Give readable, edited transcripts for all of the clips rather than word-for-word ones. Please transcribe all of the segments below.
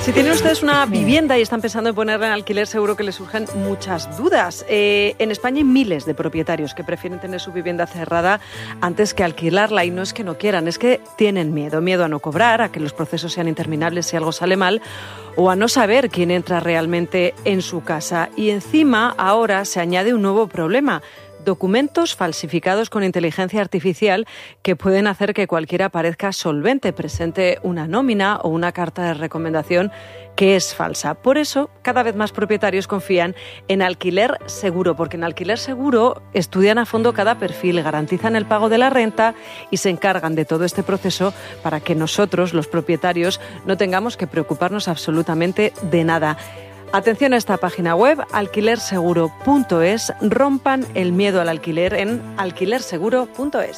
Si tienen ustedes una vivienda y están pensando en ponerla en alquiler, seguro que les surgen muchas dudas. En España hay miles de propietarios que prefieren tener su vivienda cerrada antes que alquilarla, y no es que no quieran, es que tienen miedo a no cobrar, a que los procesos sean interminables si algo sale mal, o a no saber quién entra realmente en su casa. Y encima ahora se añade un nuevo problema: documentos falsificados con inteligencia artificial que pueden hacer que cualquiera parezca solvente, presente una nómina o una carta de recomendación que es falsa. Por eso, cada vez más propietarios confían en Alquiler Seguro, porque en Alquiler Seguro estudian a fondo cada perfil, garantizan el pago de la renta y se encargan de todo este proceso para que nosotros, los propietarios, no tengamos que preocuparnos absolutamente de nada. Atención a esta página web, alquilerseguro.es. Rompan el miedo al alquiler en alquilerseguro.es.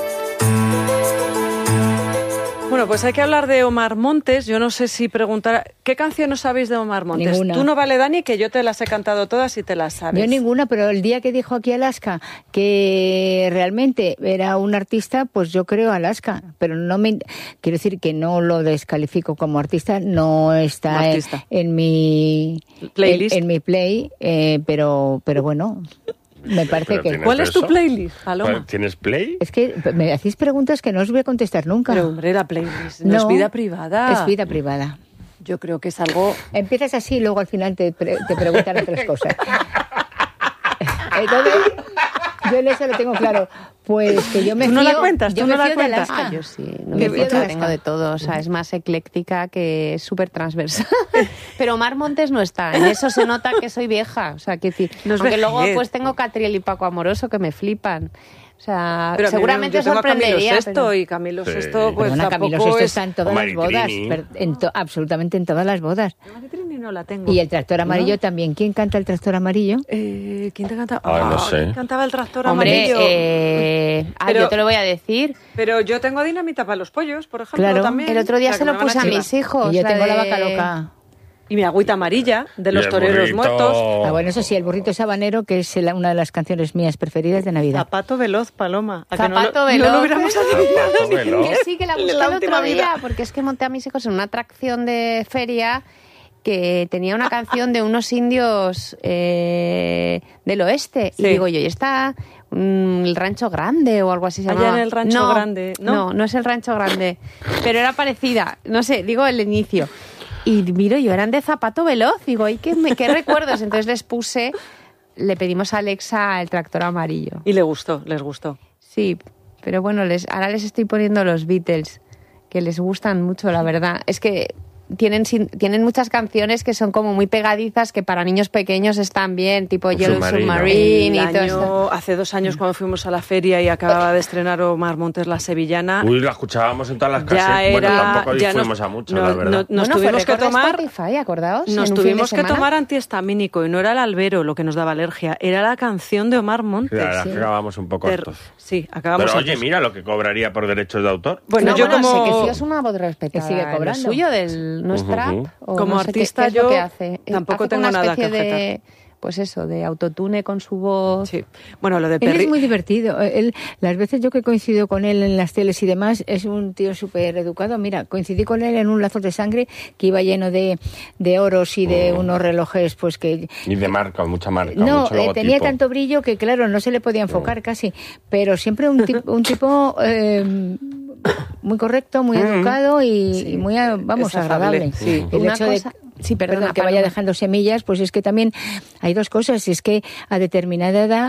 Bueno, pues hay que hablar de Omar Montes. Yo no sé si preguntar... ¿Qué canciones sabéis de Omar Montes? Ninguna. Tú no, vale, Dani, que yo te las he cantado todas y te las sabes. Yo ninguna, pero el día que dijo aquí Alaska que realmente era un artista, pues yo creo Alaska. Pero no me... Quiero decir que no lo descalifico como artista, no está en mi... playlist. En mi play, pero bueno... Me parece que... ¿Cuál es tu playlist, Paloma? ¿Tienes play? Es que me hacéis preguntas que no os voy a contestar nunca. Pero, hombre, la playlist no es vida privada. Es vida privada. Yo creo que es algo... Empiezas así y luego al final te preguntan otras cosas. Entonces, yo en eso lo tengo claro. Pues que yo me fío... ¿Tú no la cuentas? Yo me fío de Alaska. Yo sí. No me fío, tengo de todo. O sea, es más ecléctica, que es súper transversal. Pero Omar Montes no está. En eso se nota que soy vieja. O sea, que decir... Aunque luego pues tengo Catriel y Paco Amoroso que me flipan. O sea, pero seguramente Camilo sorprendería. Sesto, y Camilo Sesto, pues bueno, tampoco Camilo Sesto es... está en todas las bodas. Absolutamente en todas las bodas. Maritrini no la tengo. Y el Tractor Amarillo también. ¿Quién canta el Tractor Amarillo? ¿Quién te canta? No sé. ¿Quién cantaba el Tractor Amarillo? Pero, yo te lo voy a decir. Pero yo tengo Dinamita para los pollos, por ejemplo, claro. también. El otro día se lo puse a mis hijos. Y yo tengo la vaca loca. Y mi agüita amarilla, de los toreros muertos. Ah, bueno, eso sí, el burrito sabanero, que es una de las canciones mías preferidas de Navidad. Zapato veloz, Paloma. Zapato veloz. No lo hubiéramos adivinado. Que sí, que la busqué el otro día, porque es que monté a mis hijos en una atracción de feria que tenía una canción de unos indios del oeste. Sí. Y digo yo, ¿y está el Rancho Grande o algo así se llamaba? Allá en el Rancho Grande. No es el Rancho Grande. Pero era parecida. No sé, digo el inicio. Y miro yo, eran de Zapato Veloz. Digo, ¿y qué recuerdos? Entonces le pedimos a Alexa el Tractor Amarillo. Y les gustó. Sí, pero bueno, ahora les estoy poniendo los Beatles, que les gustan mucho, la verdad. Es que tienen muchas canciones que son como muy pegadizas, que para niños pequeños están bien, tipo Yellow Submarine y todo esto. Hace 2 años, cuando fuimos a la feria y acababa de estrenar Omar Montes La Sevillana... Uy, la escuchábamos en todas las casas. Bueno, tampoco fuimos a mucho, la verdad. Nos tuvimos que tomar... Spotify, ¿acordaos? Nos tuvimos que tomar antihistamínico, y no era el albero lo que nos daba alergia, era la canción de Omar Montes. Sí, acabamos un poco hartos. Sí, acabamos Pero hartos. oye, mira lo que cobraría por derechos de autor. Bueno, yo como... sé que sí es una voz respetada. Que sigue cobrando. Lo suyo no es trap. Como no artista qué es lo yo que hace. tampoco hace tengo nada que objetar. Pues eso, de autotune con su voz. Sí. Bueno, lo de Él es muy divertido. Las veces yo que coincido con él en las teles y demás, es un tío súper educado. Mira, coincidí con él en un Lazos de Sangre que iba lleno de oros y de unos relojes, pues que... Y de marca, mucha marca, no, mucho logotipo. Tenía tanto brillo que, claro, no se le podía enfocar casi. Pero siempre un tipo muy correcto, muy educado y muy, agradable. Sí. El hecho de... Sí, perdona, que vaya dejando semillas, pues es que también hay dos cosas. Es que a determinada edad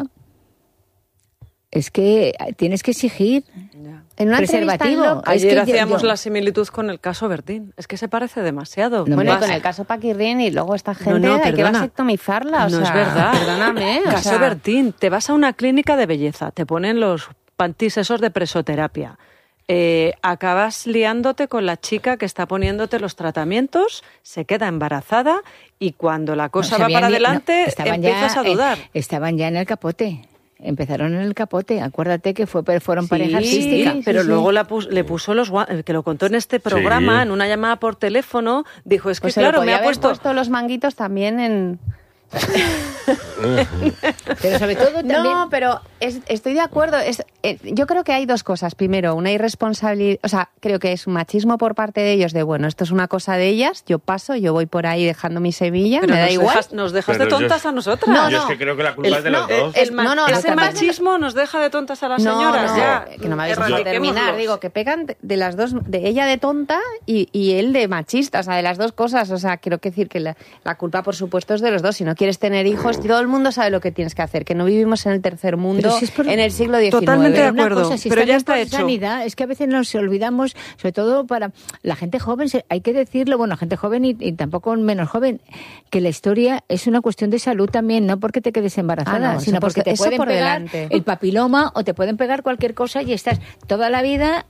es que tienes que exigir en una preservativo. Ayer hacíamos la similitud con el caso Bertín. Es que se parece demasiado. No, bueno, con el caso Paquirrín y luego esta gente hay que vasectomizarla. No es verdad. Perdóname. Caso Bertín. Te vas a una clínica de belleza, te ponen los pantis esos de presoterapia. Acabas liándote con la chica que está poniéndote los tratamientos, se queda embarazada y cuando la cosa va para adelante empiezas a dudar. Estaban ya en el capote. Empezaron en el capote. Acuérdate que fueron pareja artística. Sí, pero luego le puso los guantes, que lo contó en este programa, en una llamada por teléfono, dijo, es que pues claro, me ha puesto los manguitos también en... Pero sobre todo también... No, pero estoy de acuerdo. Yo creo que hay dos cosas. Primero, una irresponsabilidad, o sea, creo que es un machismo por parte de ellos de, bueno, esto es una cosa de ellas, yo paso, yo voy por ahí dejando mi semilla, pero me da igual. Nos dejas de tontas a nosotras. No, yo es que creo que la culpa es de los dos. Ese machismo nos deja de tontas a las señoras. Ya, que no me habéis dejado terminar. Digo, que pegan de las dos, de ella de tonta y él de machista, o sea, de las dos cosas. O sea, quiero decir que la culpa, por supuesto, es de los dos. Si no quieres tener hijos, todo el mundo sabe lo que tienes que hacer, que no vivimos en el tercer mundo, en el siglo XIX. Totalmente de acuerdo, pero ya está hecho. Sanidad, es que a veces nos olvidamos, sobre todo para la gente joven, hay que decirlo, bueno, gente joven y tampoco menos joven, que la historia es una cuestión de salud también, no porque te quedes embarazada, sino porque te pueden pegar el papiloma o te pueden pegar cualquier cosa y estás toda la vida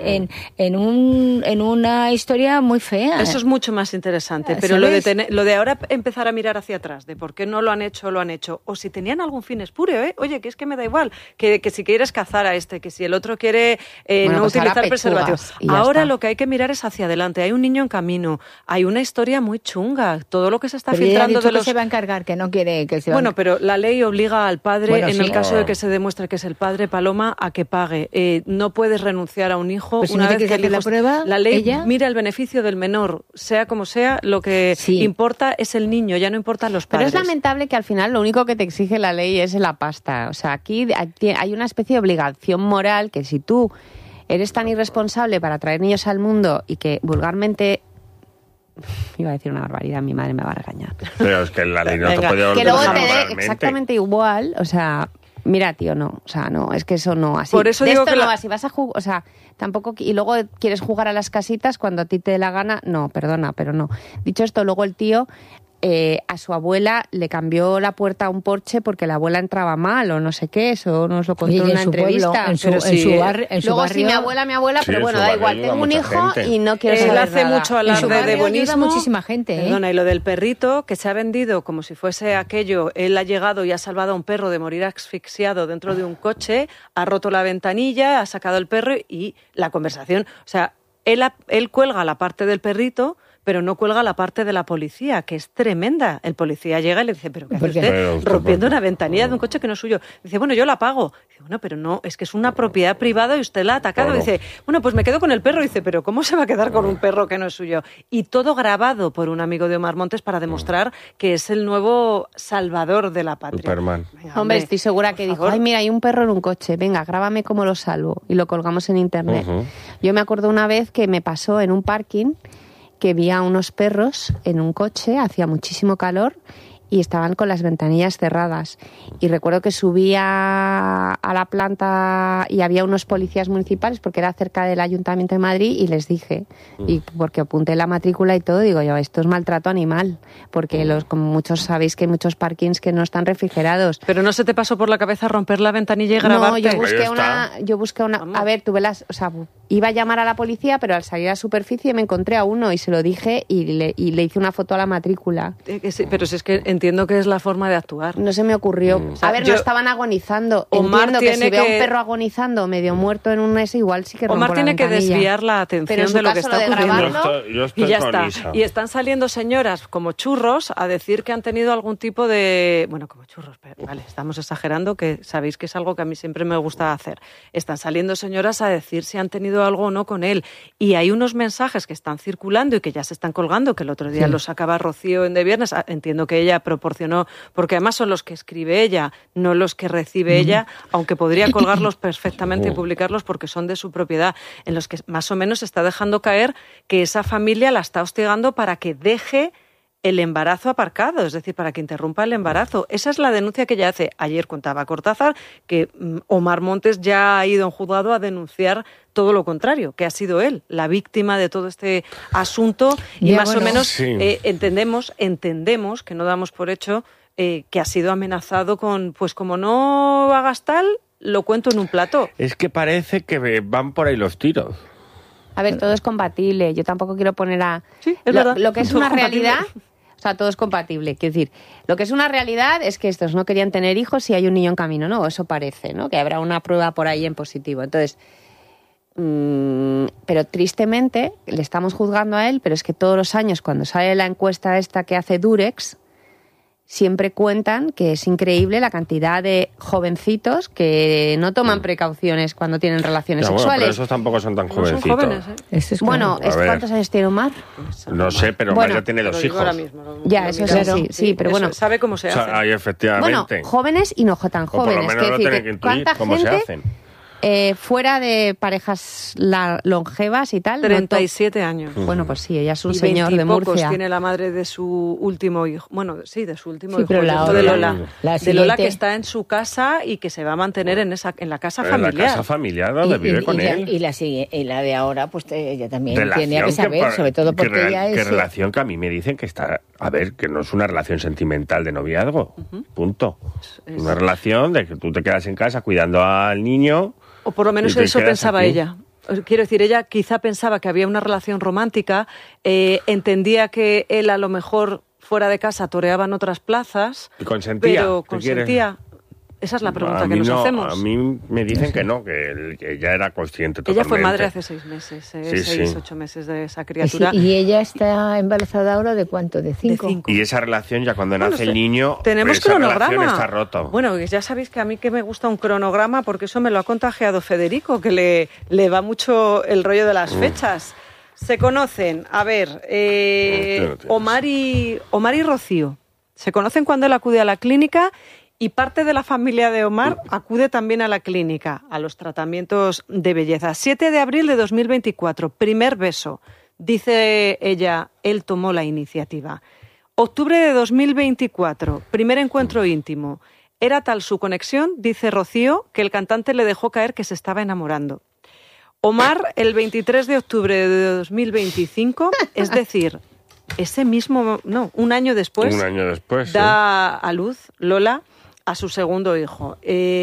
en una historia muy fea. Eso es mucho más interesante, pero lo de ahora empezar a mirar hacia atrás, de por qué no lo han hecho, o si tenían algún fin espurio, oye, que es que me da igual, que si quieres cazar a este, que si el otro quiere no pues utilizar preservativos. Ahora lo que hay que mirar es hacia adelante, hay un niño en camino, hay una historia muy chunga, todo lo que se está filtrando de los... que se va a encargar, que no quiere que se Bueno, pero la ley obliga al padre, en el caso de que se demuestre que es el padre, Paloma, a que pague. No puedes renunciar a un hijo pues una si vez que el hijo... la prueba, la ley ella... mira el beneficio del menor, sea como sea, lo que importa es el niño, ya no importan los padres. Pero es lamentable que al final lo único que te exige la ley es la pasta. O sea, aquí hay una especie de obligación moral que si tú eres tan irresponsable para traer niños al mundo y que vulgarmente... Iba a decir una barbaridad, mi madre me va a regañar. Pero es que la ley no te puede que luego te dé exactamente igual, o sea... Mira, tío, no, o sea, no, es que eso no, así. Por eso de digo esto que no vas, si vas a jugar, o sea, tampoco, y luego quieres jugar a las casitas cuando a ti te dé la gana, no, perdona, pero no. Dicho esto, luego el tío a su abuela le cambió la puerta a un porche porque la abuela entraba mal o no sé qué, eso nos lo contó en una entrevista. Pueblo, en su barrio. Luego sí, mi abuela, pero bueno, da igual, tengo un hijo y no quiero saber hace nada. mucho alarde de buenismo. Muchísima gente, Perdona, y lo del perrito que se ha vendido como si fuese aquello, él ha llegado y ha salvado a un perro de morir asfixiado dentro de un coche, ha roto la ventanilla, ha sacado el perro y la conversación, o sea, él cuelga la parte del perrito, pero no cuelga la parte de la policía, que es tremenda. El policía llega y le dice, ¿pero qué hace usted rompiendo una ventanilla de un coche que no es suyo? Dice, bueno, yo la pago. Dice, bueno, pero no, es que es una propiedad privada y usted la ha atacado. Claro. Dice, bueno, pues me quedo con el perro. Dice, pero ¿cómo se va a quedar con un perro que no es suyo? Y todo grabado por un amigo de Omar Montes para demostrar que es el nuevo salvador de la patria. Superman. Venga, hombre, estoy segura que dijo, ay, mira, hay un perro en un coche, venga, grábame cómo lo salvo. Y lo colgamos en internet. Yo me acuerdo una vez que me pasó en un parking que vi a unos perros en un coche, hacía muchísimo calor y estaban con las ventanillas cerradas. Y recuerdo que subí a la planta y había unos policías municipales porque era cerca del Ayuntamiento de Madrid y les dije, y porque apunté la matrícula y todo, digo yo, esto es maltrato animal, porque como muchos sabéis que hay muchos parkings que no están refrigerados. Pero no se te pasó por la cabeza romper la ventanilla y grabarte. No, yo busqué una, a ver, tuve o sea, iba a llamar a la policía, pero al salir a la superficie me encontré a uno y se lo dije y le hice una foto a la matrícula. Sí, pero si es que entiendo que es la forma de actuar. No se me ocurrió. O sea, a ver, no estaban agonizando. Entiendo que si veo a un perro agonizando medio muerto en un ese, igual sí que rompo Omar tiene la que desviar la atención de lo que está ocurriendo. Yo estoy y ya con está. Isa. Y están saliendo señoras como churros a decir que han tenido algún tipo de... Bueno, como churros, pero vale, estamos exagerando, que sabéis que es algo que a mí siempre me gusta hacer. Están saliendo señoras a decir si han tenido algo o no con él. Y hay unos mensajes que están circulando y que ya se están colgando, que el otro día los sacaba Rocío en De Viernes. Entiendo que ella proporcionó, porque además son los que escribe ella, no los que recibe ella, aunque podría colgarlos perfectamente y publicarlos porque son de su propiedad, en los que más o menos está dejando caer que esa familia la está hostigando para que deje el embarazo aparcado, es decir, para que interrumpa el embarazo. Esa es la denuncia que ella hace. Ayer contaba Cortázar que Omar Montes ya ha ido en juzgado a denunciar todo lo contrario, que ha sido él la víctima de todo este asunto y más o menos entendemos, que no damos por hecho que ha sido amenazado con, pues como no hagas tal, lo cuento en un plató. Es que parece que van por ahí los tiros. A ver, todo es compatible. Yo tampoco quiero poner a... Sí, es verdad. Lo que es Todo una compatible. realidad... O sea, todo es compatible. Quiero decir, lo que es una realidad es que estos no querían tener hijos y hay un niño en camino, ¿no? Eso parece, ¿no? Que habrá una prueba por ahí en positivo. Entonces, pero tristemente le estamos juzgando a él, pero es que todos los años cuando sale la encuesta esta que hace Durex, siempre cuentan que es increíble la cantidad de jovencitos que no toman precauciones cuando tienen relaciones sexuales. Pero esos tampoco son tan jovencitos. Son jóvenes, Es bueno, ¿cuántos años tiene Omar? No sé, pero Omar ya tiene 2 hijos. Ya, eso es así, sí, pero bueno. Sabe cómo se hace. Ahí efectivamente. Bueno, jóvenes y no tan jóvenes. O por lo menos no tienen que intuir cómo se hacen. Fuera de parejas longevas y tal. 37 años. Bueno, pues sí, ella es un señor de Murcia. Tiene la madre de su último hijo. Bueno, sí, de su último hijo. Pero de Lola, que está en su casa y que se va a mantener en la casa familiar. En la casa familiar donde vive con él. Y la de ahora, pues ella también tiene que saber, sobre todo porque ella es... Qué relación que a mí me dicen que está... A ver, que no es una relación sentimental de noviazgo. Punto. Es una relación de que tú te quedas en casa cuidando al niño... O por lo menos eso pensaba ella. Quiero decir, ella quizá pensaba que había una relación romántica, entendía que él a lo mejor fuera de casa toreaba en otras plazas. ¿Y consentía? Pero consentía. Esa es la pregunta que nos hacemos. A mí me dicen que no, que ella era consciente totalmente. Ella fue madre hace 6 meses, 8 meses de esa criatura. ¿Y ella está embarazada ahora de cuánto? ¿De 5? Y esa relación ya cuando nace el niño, tenemos esa cronograma. relación está roto. Bueno, ya sabéis que a mí que me gusta un cronograma porque eso me lo ha contagiado Federico, que le va mucho el rollo de las fechas. Se conocen, a ver, Omar y Rocío. Se conocen cuando él acude a la clínica. Y parte de la familia de Omar acude también a la clínica, a los tratamientos de belleza. 7 de abril de 2024, primer beso. Dice ella, él tomó la iniciativa. Octubre de 2024, primer encuentro íntimo. Era tal su conexión, dice Rocío, que el cantante le dejó caer que se estaba enamorando. Omar, el 23 de octubre de 2025, es decir, un año después, da a luz Lola a su segundo hijo.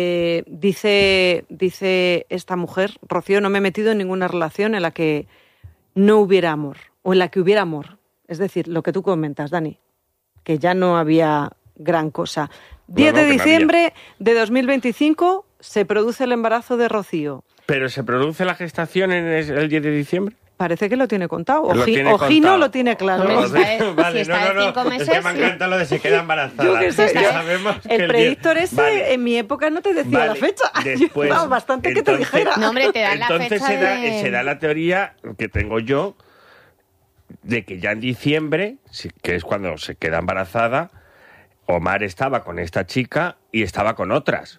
Dice esta mujer, Rocío, no me he metido en ninguna relación en la que no hubiera amor, o en la que hubiera amor. Es decir, lo que tú comentas, Dani, que ya no había gran cosa. 10 de diciembre de 2025 se produce el embarazo de Rocío. ¿Pero se produce la gestación el 10 de diciembre? Parece que lo tiene contado. Gino lo tiene claro. Vale, si está de 5 meses, es que me encanta lo de se queda embarazada. Yo que sé, sabemos que el predictor ese en mi época no te decía la fecha. Después, bastante que te dijera. No, hombre, te dan la fecha se da la teoría que tengo yo de que ya en diciembre, que es cuando se queda embarazada, Omar estaba con esta chica y estaba con otras.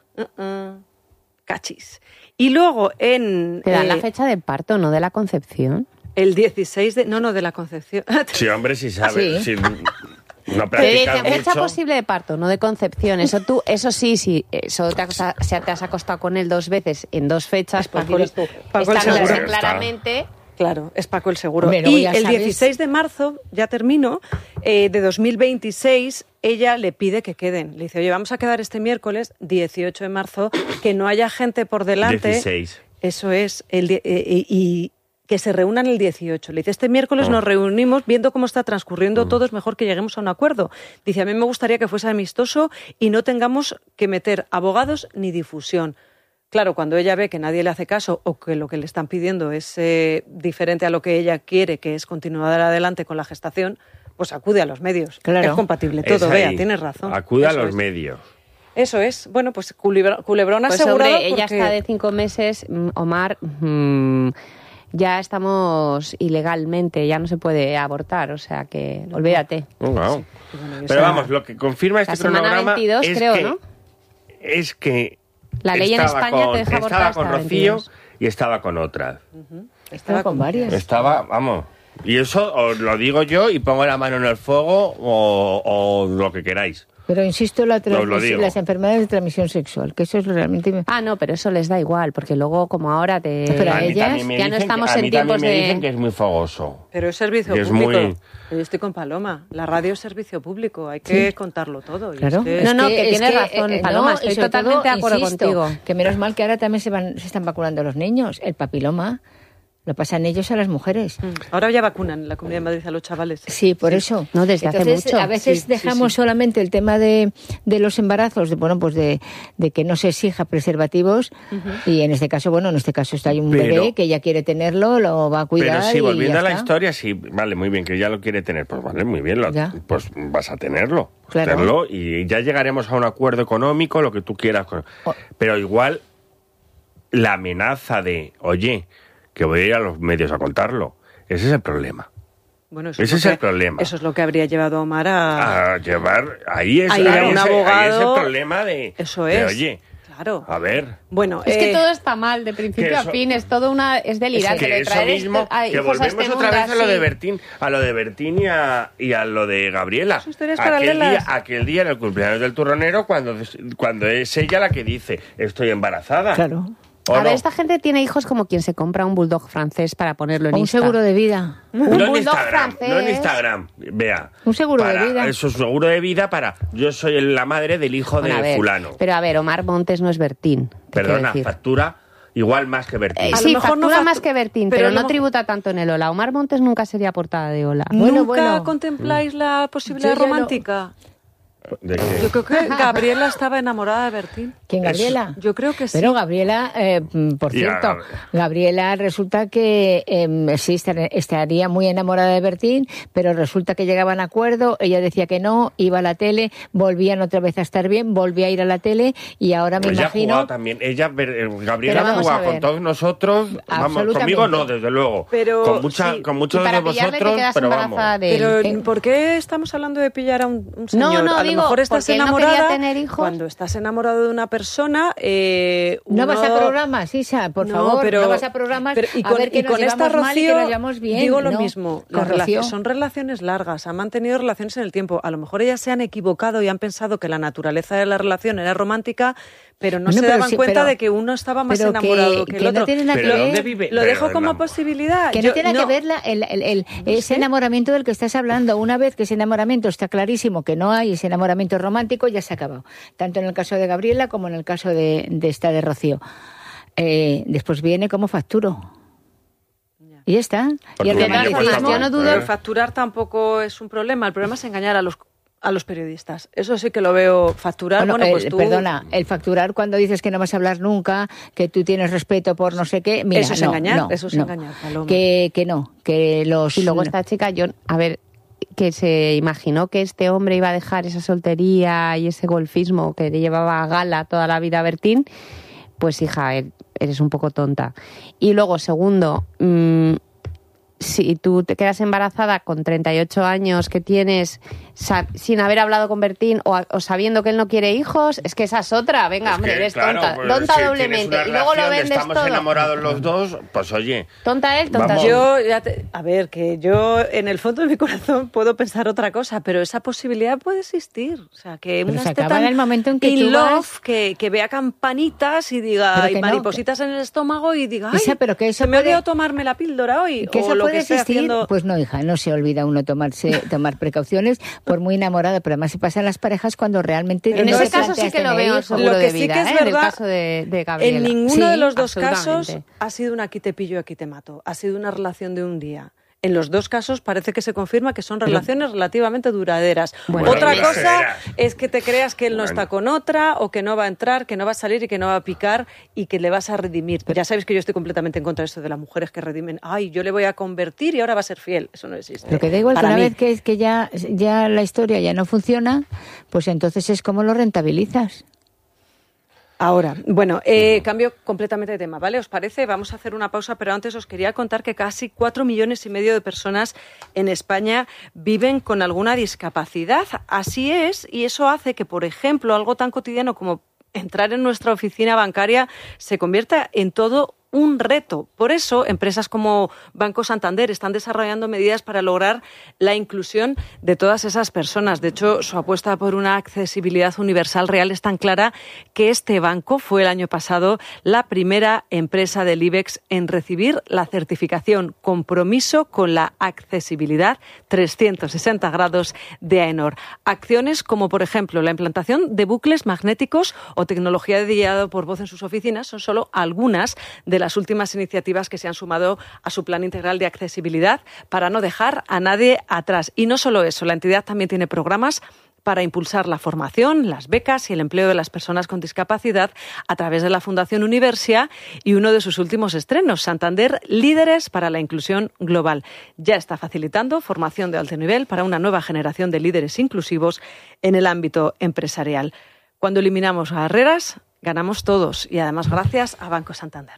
Cachis. Y luego Te dan la fecha de parto, no de la concepción. El 16 de... No, de la concepción. Sí, hombre, sí sabe. Sí. No te dicen fecha posible de parto, no de concepción. Eso sí. Eso te has acostado con él 2 veces en 2 fechas. Paco el seguro. Claramente... Claro, es Paco el seguro. Pero y el 16 de marzo, ya termino, de 2026, ella le pide que queden. Le dice, oye, vamos a quedar este miércoles, 18 de marzo, que no haya gente por delante. 16. Eso es. Y que se reúnan el 18. Le dice, este miércoles nos reunimos viendo cómo está transcurriendo todo, es mejor que lleguemos a un acuerdo. Dice, a mí me gustaría que fuese amistoso y no tengamos que meter abogados ni difusión. Claro, cuando ella ve que nadie le hace caso o que lo que le están pidiendo es diferente a lo que ella quiere, que es continuar adelante con la gestación, pues acude a los medios. Claro. Es compatible todo, Bea, tienes razón. Acude a los medios. Eso es. Bueno, pues culebrón pues asegurado. Hombre, ella está de 5 meses, Omar... ya estamos ilegalmente, ya no se puede abortar, o sea que olvídate. Wow. Sí, bueno, pero vamos, lo que confirma este cronograma 22, es, creo, que, ¿no? Es que la ley en España te deja abortar. Estaba con Rocío y estaba con otras. Estaba con varias. Vamos. Y eso os lo digo yo y pongo la mano en el fuego o lo que queráis. Pero insisto, las enfermedades de transmisión sexual, que eso es realmente... no, pero eso les da igual, porque luego, como ahora Pero a ellas ya no estamos en tiempos me dicen que es muy fogoso. Pero es servicio público. Yo estoy con Paloma. La radio es servicio público, hay que contarlo todo. Claro. Que tienes razón, Paloma, estoy totalmente de acuerdo contigo. Que menos mal que ahora también se están vacunando los niños. El papiloma... lo pasan ellos a las mujeres. Ahora ya vacunan en la Comunidad de Madrid a los chavales. Sí, por eso. No, desde Entonces, hace mucho. A veces dejamos solamente el tema de los embarazos, de que no se exija preservativos, y en este caso, está ahí un bebé que ella quiere tenerlo, lo va a cuidar. Pero sí, volviendo a la está. historia, sí, vale, muy bien, que ya lo quiere tener, pues vale, muy bien, pues vas a tenerlo. Claro. Tenerlo, y ya llegaremos a un acuerdo económico, lo que tú quieras. Pero igual, la amenaza de, oye, que voy a ir a los medios a contarlo, ese es el problema. Bueno, ese es el problema. Eso es lo que habría llevado a Omar a llevar, ahí es un abogado. ahí es el problema de... Eso es. De, oye, claro. A ver. Bueno, es que todo está mal, de principio a fin, es delirante. Que eso mismo, que volvemos otra vez a lo de Bertín, y a lo de Gabriela. Son historias paralelas. Aquel día en el cumpleaños del turronero, cuando es ella la que dice, estoy embarazada. Claro. A ver, esta gente tiene hijos como quien se compra un bulldog francés para ponerlo en Insta. Un seguro de vida. Un bulldog francés. No en Instagram, vea. Un seguro de vida. Eso es seguro de vida para... Yo soy la madre del hijo de fulano. Pero a ver, Omar Montes no es Bertín. Perdona, factura igual más que Bertín. Sí, factura más que Bertín, pero no tributa tanto en el Ola. Omar Montes nunca sería portada de Ola. ¿Nunca contempláis la posibilidad romántica? ¿De qué? Yo creo que Gabriela estaba enamorada de Bertín. ¿Quién, Gabriela? Yo creo que sí. Pero Gabriela, por cierto, Gabriela resulta que sí estaría muy enamorada de Bertín, pero resulta que llegaban a acuerdo, ella decía que no, iba a la tele, volvían otra vez a estar bien, volvía a ir a la tele y ahora me imagino... Ella ha también, Gabriela ha jugado con todos nosotros, vamos, conmigo no, desde luego, pero con muchos de vosotros, pero vamos. Pero ¿por qué estamos hablando de pillar a un señor? No, a lo mejor estás enamorada. No quería tener hijos. Cuando estás enamorado de una persona, no vas a programas, Isa, por favor, no vas a programas. A ver que nos llevamos mal y que nos llevamos bien. Digo lo mismo, son relaciones largas, han mantenido relaciones en el tiempo. A lo mejor ellas se han equivocado y han pensado que la naturaleza de la relación era romántica, pero no se daban cuenta de que uno estaba más enamorado que el otro. No tiene nada que ver. ¿Dónde vive? Lo dejo como posibilidad. Que no tiene que ver ese enamoramiento del que estás hablando. Una vez que ese enamoramiento está clarísimo que no hay ese enamoramiento romántico, ya se ha acabado. Tanto en el caso de Gabriela como en el caso de Rocío. Después viene como facturo. Y ya está. Y yo no dudo, facturar tampoco es un problema. El problema es engañar a los periodistas. Eso sí que lo veo. Facturar, pues tú... Perdona, el facturar cuando dices que no vas a hablar nunca, que tú tienes respeto por no sé qué... Mira, eso es engañar, Paloma. Que no, que los... Y luego esta chica, que se imaginó que este hombre iba a dejar esa soltería y ese golfismo que le llevaba a gala toda la vida a Bertín, pues hija, eres un poco tonta. Y luego, segundo, si tú te quedas embarazada con 38 años que tienes sin haber hablado con Bertín o sabiendo que él no quiere hijos, es que esa es otra. Venga, hombre, eres tonta. Pues, tonta doblemente. Y luego lo vendes estamos todo. Enamorados los dos, pues oye. Tonta él, tonta yo. Que yo en el fondo de mi corazón puedo pensar otra cosa, pero esa posibilidad puede existir. O sea, que una esté tan en el momento en que in tú love, que vea campanitas y diga, y maripositas en el estómago y diga, ay, Isa, pero que eso me odio tomarme la píldora hoy. Que o eso lo puede que esté existir. haciendo. Pues no, hija, no se olvida uno tomar precauciones por muy enamorada, pero además se pasa en las parejas cuando realmente... En ese caso sí que lo veo seguro lo que de vida, sí que es verdad, en el caso de Gabriela. En ninguno de los dos casos ha sido un aquí te pillo, aquí te mato. Ha sido una relación de un día. En los dos casos parece que se confirma que son relaciones relativamente duraderas. Otra cosa es que te creas que él no está con otra o que no va a entrar, que no va a salir y que no va a picar y que le vas a redimir. Pero ya sabéis que yo estoy completamente en contra de esto de las mujeres que redimen. Ay, yo le voy a convertir y ahora va a ser fiel. Eso no existe. Lo que da igual que una vez que ya la historia ya no funciona, pues entonces es como lo rentabilizas. Ahora, cambio completamente de tema, ¿vale? ¿Os parece? Vamos a hacer una pausa, pero antes os quería contar que casi 4,5 millones de personas en España viven con alguna discapacidad. Así es, y eso hace que, por ejemplo, algo tan cotidiano como entrar en nuestra oficina bancaria se convierta en todo un reto. Por eso, empresas como Banco Santander están desarrollando medidas para lograr la inclusión de todas esas personas. De hecho, su apuesta por una accesibilidad universal real es tan clara que este banco fue el año pasado la primera empresa del IBEX en recibir la certificación Compromiso con la Accesibilidad 360 grados de AENOR. Acciones como, por ejemplo, la implantación de bucles magnéticos o tecnología de guiado por voz en sus oficinas son solo algunas de las las últimas iniciativas que se han sumado a su plan integral de accesibilidad para no dejar a nadie atrás. Y no solo eso, la entidad también tiene programas para impulsar la formación, las becas y el empleo de las personas con discapacidad a través de la Fundación Universia y uno de sus últimos estrenos, Santander Líderes para la Inclusión Global. Ya está facilitando formación de alto nivel para una nueva generación de líderes inclusivos en el ámbito empresarial. Cuando eliminamos barreras, ganamos todos y además gracias a Banco Santander.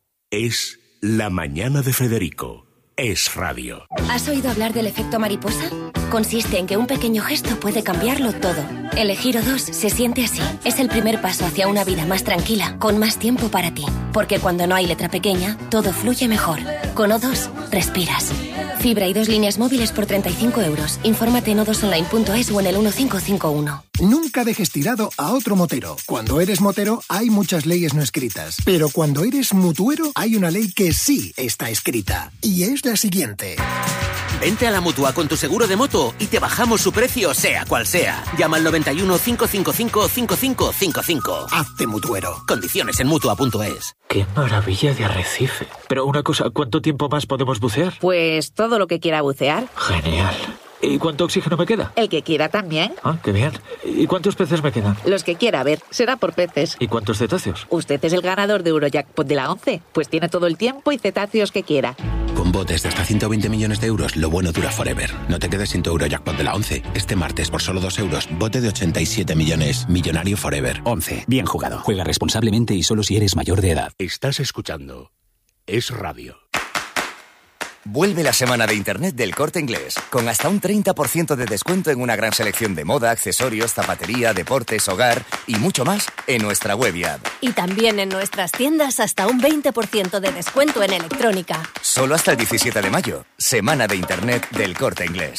Es la mañana de Federico. Es radio. ¿Has oído hablar del efecto mariposa? Consiste en que un pequeño gesto puede cambiarlo todo. Elegir O2 se siente así. Es el primer paso hacia una vida más tranquila, con más tiempo para ti. Porque cuando no hay letra pequeña, todo fluye mejor. Con O2, respiras. Fibra y 2 líneas móviles por 35 euros. Infórmate en o2online.es o en el 1551. Nunca dejes tirado a otro motero. Cuando eres motero hay muchas leyes no escritas. Pero cuando eres mutuero hay una ley que sí está escrita. Y es la siguiente. Vente a la Mutua con tu seguro de moto y te bajamos su precio sea cual sea. Llama al 91 555 5555. Hazte mutuero. Condiciones en Mutua.es. ¡Qué maravilla de arrecife! Pero una cosa, ¿cuánto tiempo más podemos bucear? Pues todo lo que quiera bucear. Genial. ¿Y cuánto oxígeno me queda? El que quiera también. Ah, qué bien. ¿Y cuántos peces me quedan? Los que quiera, a ver, será por peces. ¿Y cuántos cetáceos? Usted es el ganador de Eurojackpot de la 11. Pues tiene todo el tiempo y cetáceos que quiera. Con botes de hasta 120 millones de euros, lo bueno dura forever. No te quedes sin tu Eurojackpot de la 11. Este martes, por solo 2 euros, bote de 87 millones. Millonario forever. 11. Bien jugado. Juega responsablemente y solo si eres mayor de edad. Estás escuchando Es Radio. Vuelve la semana de Internet del Corte Inglés, con hasta un 30% de descuento en una gran selección de moda, accesorios, zapatería, deportes, hogar y mucho más en nuestra web y app. Y también en nuestras tiendas hasta un 20% de descuento en electrónica. Solo hasta el 17 de mayo, semana de Internet del Corte Inglés.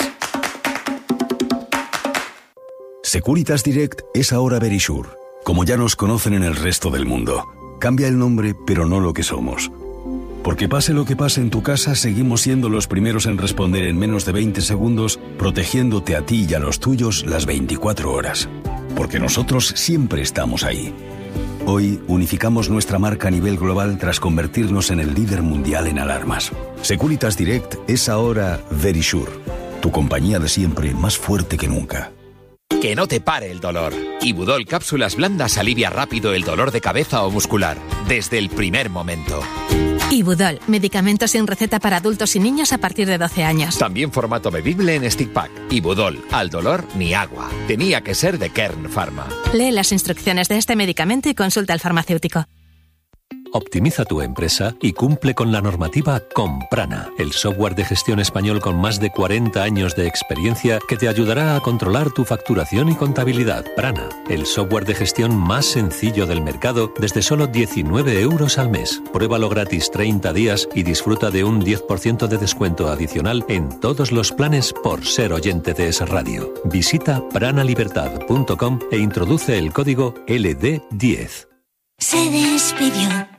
Securitas Direct es ahora Verisure, como ya nos conocen en el resto del mundo. Cambia el nombre, pero no lo que somos. Porque pase lo que pase en tu casa, seguimos siendo los primeros en responder en menos de 20 segundos, protegiéndote a ti y a los tuyos las 24 horas. Porque nosotros siempre estamos ahí. Hoy unificamos nuestra marca a nivel global tras convertirnos en el líder mundial en alarmas. Securitas Direct es ahora Verisure, tu compañía de siempre más fuerte que nunca. Que no te pare el dolor. Ibudol Cápsulas Blandas alivia rápido el dolor de cabeza o muscular, desde el primer momento. Ibudol, medicamento sin receta para adultos y niños a partir de 12 años. También formato bebible en stick pack. Ibudol, al dolor ni agua. Tenía que ser de Kern Pharma. Lee las instrucciones de este medicamento y consulta al farmacéutico. Optimiza tu empresa y cumple con la normativa con Prana, el software de gestión español con más de 40 años de experiencia que te ayudará a controlar tu facturación y contabilidad. Prana, el software de gestión más sencillo del mercado desde solo 19 euros al mes. Pruébalo gratis 30 días y disfruta de un 10% de descuento adicional en todos los planes por ser oyente de Es Radio. Visita pranalibertad.com e introduce el código LD10. Se despidió